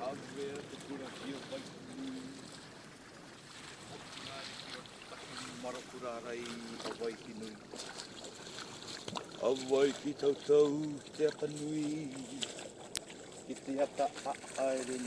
Awea te kura ki o pai tunu. Marakura rai a wai ki nui. A wai ki tautau te apanui. Ki te ata a aere